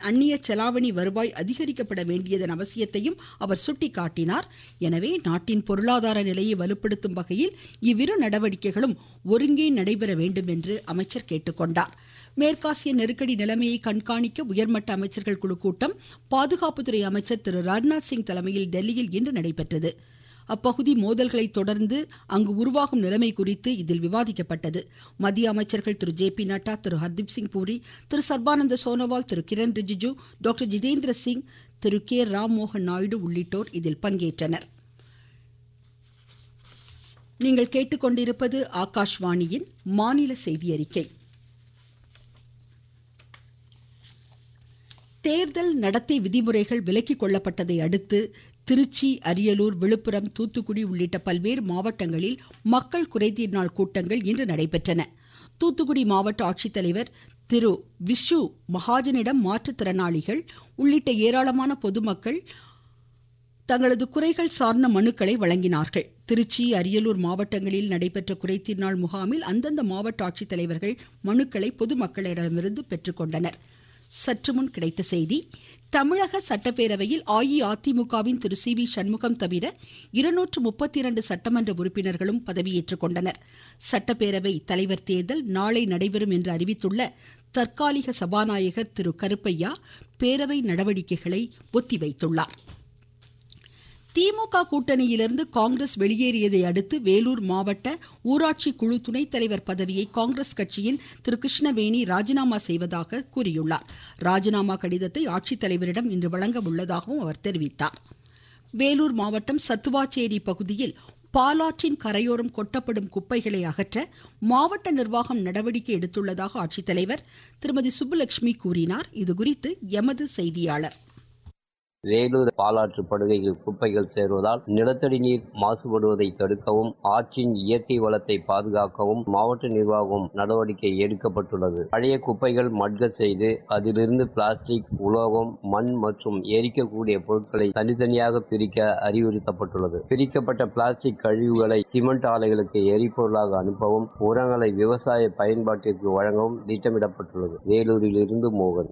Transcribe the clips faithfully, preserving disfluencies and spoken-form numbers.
அந்நிய செலாவணி வருவாய் அதிகரிக்கப்பட வேண்டியதன் அவசியத்தையும் அவர் சுட்டிக்காட்டினார். எனவே நாட்டின் பொருளாதார நிலையை வலுப்படுத்தும் வகையில் இவ்விரு நடவடிக்கைகளும் ஒருங்கே நடைபெற வேண்டும் என்று அமைச்சர் கேட்டுக்கொண்டார். மேற்காசிய நெருக்கடி நிலைமையை கண்காணிக்க உயர்மட்ட அமைச்சர்கள் குழு கூட்டம் பாதுகாப்புத்துறை அமைச்சர் திரு ராஜ்நாத் சிங் தலைமையில் டெல்லியில் இன்று நடைபெற்றது. அப்பகுதி மோதல்களை தொடர்ந்து அங்கு உருவாகும் நிலைமை குறித்து இதில் விவாதிக்கப்பட்டது. மத்திய அமைச்சர்கள் திரு ஜே பி நட்டா, திரு ஹர்தீப் சிங் பூரி, திரு சர்பானந்த சோனோவால், திரு கிரண் ரிஜிஜு, டாக்டர் ஜிதேந்திர சிங், திரு கே ராம் மோகன் நாயுடு உள்ளிட்டோர் இதில் பங்கேற்றனர். நீங்கள் கேட்டுக்கொண்டிருப்பது ஆகாஷ்வாணியின் மாநில செய்தி அறிக்கை. தேர்தல் நடத்தை விதிமுறைகள் விலக்கிக் கொள்ளப்பட்டதை அடுத்து திருச்சி, அரியலூர், விழுப்புரம், தூத்துக்குடி உள்ளிட்ட பல்வேறு மாவட்டங்களில் மக்கள் குறைதீர் நாள் கூட்டங்கள் இன்று நடைபெற்றன. தூத்துக்குடி மாவட்ட ஆட்சித்தலைவர் திரு விஷ்ணு மகாஜனிடம் மாற்றுத்திறனாளிகள் உள்ளிட்ட ஏராளமான பொதுமக்கள் தங்களது குறைகள் சார்ந்த மனுக்களை வழங்கினார்கள். திருச்சி, அரியலூர் மாவட்டங்களில் நடைபெற்ற குறைதீர் நாள் முகாமில் அந்தந்த மாவட்ட ஆட்சித்தலைவர்கள் மனுக்களை பொதுமக்களிடமிருந்து பெற்றுக்கொண்டனர். சற்று முன் கிடைத்த செய்தி. தமிழக சட்டப்பேரவையில் அஇஅதிமுகவின் திரு சி வி சண்முகம் தவிர இருநூற்று முப்பத்தி இரண்டு சட்டமன்ற உறுப்பினர்களும் பதவியேற்றுக் கொண்டனர். சட்டப்பேரவை தலைவர் தேர்தல் நாளை நடைபெறும் என்று அறிவித்துள்ள தற்காலிக சபாநாயகர் திரு கருப்பையா பேரவை நடவடிக்கைகளை ஒத்திவைத்துள்ளார். திமுக கூட்டணியிலிருந்து காங்கிரஸ் வெளியேறியதை அடுத்து வேலூர் மாவட்ட ஊராட்சி குழு துணைத் தலைவர் பதவியை காங்கிரஸ் கட்சியின் திரு கிருஷ்ணவேணி ராஜினாமா செய்வதாக கூறியுள்ளார். ராஜினாமா கடிதத்தை ஆட்சித்தலைவரிடம் இன்று வழங்க உள்ளதாகவும் அவர் தெரிவித்தார். வேலூர் மாவட்டம் சத்துவாச்சேரி பகுதியில் பாலாற்றின் கரையோரம் கொட்டப்படும் குப்பைகளை அகற்ற மாவட்ட நிர்வாகம் நடவடிக்கை எடுத்துள்ளதாக ஆட்சித்தலைவர் திருமதி சுப்புலட்சுமி கூறினார். இதுகுறித்து எமது செய்தியாளர். வேலூர் பாலாற்று படுகையில் குப்பைகள் சேர்வதால் நிலத்தடி நீர் மாசுபடுவதை தடுக்கவும் ஆற்றின் இயற்கை வளத்தை பாதுகாக்கவும் மாவட்ட நிர்வாகம் நடவடிக்கை எடுக்கப்பட்டுள்ளது. பழைய குப்பைகள் மட்க செய்து அதிலிருந்து பிளாஸ்டிக், உலோகம், மண் மற்றும் எரிக்கக்கூடிய பொருட்களை தனித்தனியாக பிரிக்க அறிவுறுத்தப்பட்டுள்ளது. பிரிக்கப்பட்ட பிளாஸ்டிக் கழிவுகளை சிமெண்ட் ஆலைகளுக்கு எரிபொருளாக அனுப்பவும் உரங்களை விவசாய பயன்பாட்டிற்கு வழங்கவும் திட்டமிடப்பட்டுள்ளது. வேலூரில் இருந்து மோகன்.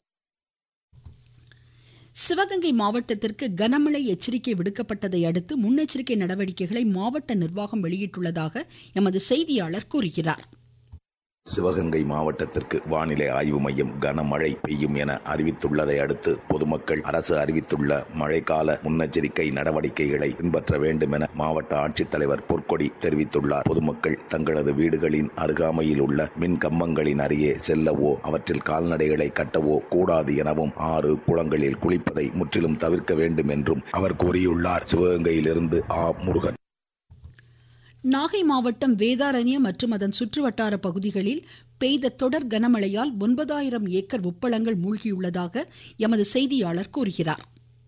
சிவகங்கை மாவட்டத்திற்கு கனமழை எச்சரிக்கை விடுக்கப்பட்டதை அடுத்து முன்னெச்சரிக்கை நடவடிக்கைகளை மாவட்ட நிர்வாகம் வெளியிட்டுள்ளதாக எமது செய்தியாளர் கூறுகிறார். சிவகங்கை மாவட்டத்திற்கு வானிலை ஆய்வு மையம் கனமழை பெய்யும் என அறிவித்துள்ளதை அடுத்து பொதுமக்கள் அரசு அறிவித்துள்ள மழைக்கால முன்னெச்சரிக்கை நடவடிக்கைகளை பின்பற்ற வேண்டும் என மாவட்ட ஆட்சித்தலைவர் பொற்கொடி தெரிவித்துள்ளார். பொதுமக்கள் தங்களது வீடுகளின் அருகாமையில் உள்ள மின் கம்பங்களின் அருகே செல்லவோ அவற்றில் கால்நடைகளை கட்டவோ கூடாது எனவும் ஆறு, குளங்களில் குளிப்பதை முற்றிலும் தவிர்க்க வேண்டும் என்றும் அவர் கூறியுள்ளார். சிவகங்கையிலிருந்து ஆ முருகன். நாகை மாவட்டம் வேதாரண்யம் மற்றும் அதன் சுற்றுவட்டார பகுதிகளில் பெய்த தொடர் கனமழையால் ஒன்பதாயிரம் ஏக்கர் உப்பளங்கள் மூழ்கியுள்ளதாக எமது செய்தியாளர் கூறுகிறார்.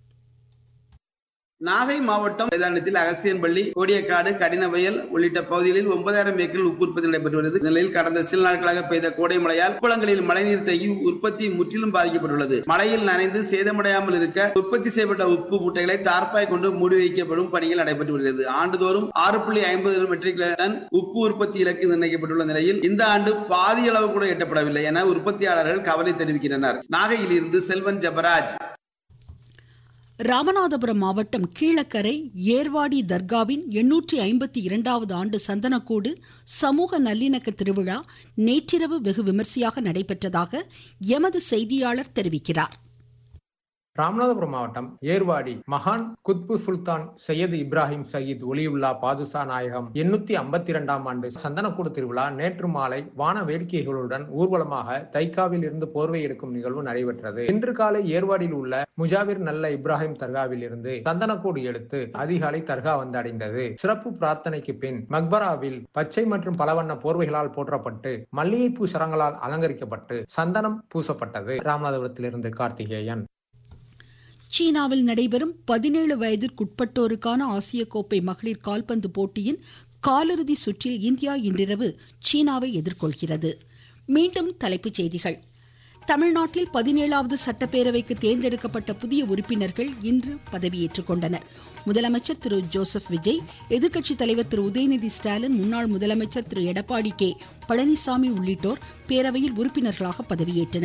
நாகை மாவட்டம் வேதாரண்யத்தில் அகசியன்பள்ளி, கோடியக்காடு, கடினவயல் உள்ளிட்ட பகுதிகளில் ஒன்பதாயிரம் ஏக்கரில் உப்பு உற்பத்தி நடைபெற்று வருகிறது. நிலையில் கடந்த சில நாட்களாக பெய்த கோடை மழையால் குளங்களில் மழைநீர் தேங்கி உற்பத்தி முற்றிலும் பாதிக்கப்பட்டுள்ளது. மழையில் நனைந்து சேதமடையாமல் இருக்க உற்பத்தி செய்யப்பட்ட உப்பு மூட்டைகளை தார்ப்பாய் கொண்டு மூடி வைக்கப்படும் பணிகள் நடைபெற்று வருகிறது. ஆண்டுதோறும் ஆறு புள்ளி ஐம்பது மெட்ரிக் டன் உப்பு உற்பத்தி இலக்கு நிர்ணயிக்கப்பட்டுள்ள நிலையில் இந்த ஆண்டு பாதி அளவு கூட எட்டப்படவில்லை என உற்பத்தியாளர்கள் கவலை தெரிவிக்கின்றனர். நாகையில் இருந்து செல்வன் ஜபராஜ். ராமநாதபுரம் மாவட்டம் கீழக்கரை ஏர்வாடி தர்காவின் எண்ணூற்றி ஐம்பத்தி இரண்டாவது ஆண்டு சந்தனக்கூடு சமூக நல்லிணக்க திருவிழா நேற்றிரவு வெகு விமர்சையாக நடைபெற்றதாக எமது செய்தியாளர் தெரிவிக்கிறார். ராமநாதபுரம் மாவட்டம் ஏர்வாடி மகான் குத்பு சுல்தான் சையது இப்ராஹிம் சயீத் ஒலியுல்லா பாதுஷா நாயகம் எண்ணூத்தி ஐம்பத்தி இரண்டாம் ஆண்டு சந்தனக்கூடு திருவிழா நேற்று மாலை வான வேடிக்கைகளுடன் ஊர்வலமாக தைக்காவில் இருந்து போர்வை எடுக்கும் நிகழ்வு நடைபெற்றது. இன்று காலை ஏர்வாடியில் உள்ள முஜாவிர் நல்ல இப்ராஹிம் தர்காவில் இருந்து சந்தனக்கூடு எடுத்து அதிகாலை தர்கா வந்து அடைந்தது. சிறப்பு பிரார்த்தனைக்கு பின் மக்பராவில் பச்சை மற்றும் பலவண்ண போர்வைகளால் போற்றப்பட்டு மல்லிகைப்பூ சரங்களால் அலங்கரிக்கப்பட்டு சந்தனம் பூசப்பட்டது. ராமநாதபுரத்திலிருந்து கார்த்திகேயன். சீனாவில் நடைபெறும் பதினேழு வயதிற்குட்பட்டோருக்கான ஆசிய கோப்பை மகளிர் கால்பந்து போட்டியின் காலிறுதி சுற்றில் இந்தியா இன்றிரவு சீனாவை எதிர்கொள்கிறது. மீண்டும் தலைப்புச் செய்திகள். தமிழ்நாட்டில் பதினேழாவது சட்டப்பேரவைக்கு தேர்ந்தெடுக்கப்பட்ட புதிய உறுப்பினர்கள் இன்று பதவியேற்றுக் கொண்டனர். முதலமைச்சர் திரு ஜோசப் விஜய், எதிர்க்கட்சித் தலைவர் திரு உதயநிதி ஸ்டாலின், முன்னாள் முதலமைச்சர் திரு எடப்பாடி கே பழனிசாமி உள்ளிட்டோர் பேரவையில் உறுப்பினர்களாக பதவியேற்றனர்.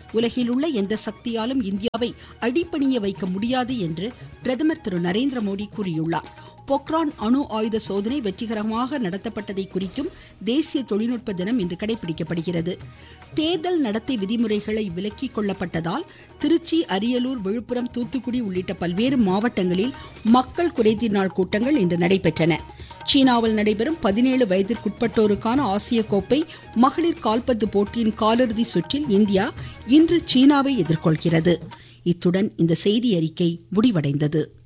உலகில் உள்ள எந்த சக்தியாலும் இந்தியாவை அடிபணிய வைக்க முடியாது என்று பிரதமர் திரு நரேந்திர மோடி கூறியுள்ளார். பொக்ரான் அணு ஆயுத சோதனை வெற்றிகரமாக நடத்தப்பட்டதை குறிக்கும் தேசிய தொழில்நுட்ப தினம் இன்று கடைபிடிக்கப்படுகிறது. தேர்தல் நடத்தை விதிமுறைகளை விலக்கிக் கொள்ளப்பட்டதால் திருச்சி, அரியலூர், விழுப்புரம், தூத்துக்குடி உள்ளிட்ட பல்வேறு மாவட்டங்களில் மக்கள் குறைதீர் நாள் கூட்டங்கள் இன்று நடைபெற்றன. சீனாவில் நடைபெறும் பதினேழு வயதிற்குட்பட்டோருக்கான ஆசிய கோப்பை மகளிர் கால்பந்து போட்டியின் காலிறுதி சுற்றில் இந்தியா இன்று சீனாவை எதிர்கொள்கிறது. இத்துடன் இந்த செய்தி அறிக்கை முடிவடைந்தது.